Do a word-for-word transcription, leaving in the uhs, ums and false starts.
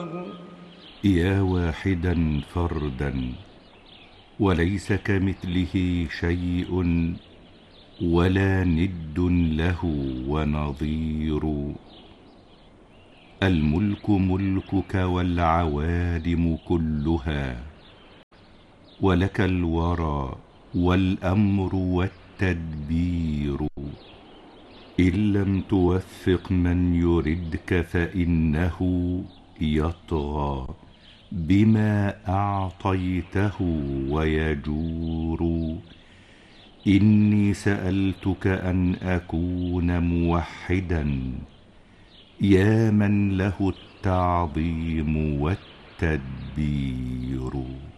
الله. يا واحدا فردا وليس كمثله شيء ولا ند له ونظير. الملك ملكك والعوالم كلها، ولك الورى والأمر والتدبير. إن لم توفق من يردك فإنه يطغى بما أعطيته ويجور. إني سألتك أن أكون موحدا يا من له التعظيم والتدبير.